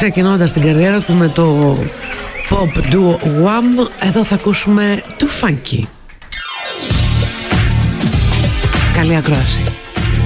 ξεκινώντας την καριέρα του με το pop duo Wham. Εδώ θα ακούσουμε Too Funky. Καλή ακρόαση.